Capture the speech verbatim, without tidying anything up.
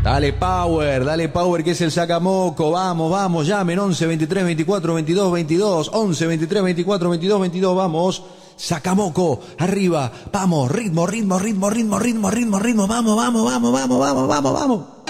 Dale power, dale power que es el sacamoco, vamos, vamos, llamen once, veintitrés, veinticuatro, veintidós, veintidós, once, veintitrés, veinticuatro, veintidós, veintidós, vamos, sacamoco, arriba, vamos, ritmo, ritmo, ritmo, ritmo, ritmo, ritmo, ritmo, vamos, vamos, vamos, vamos, vamos, vamos, vamos.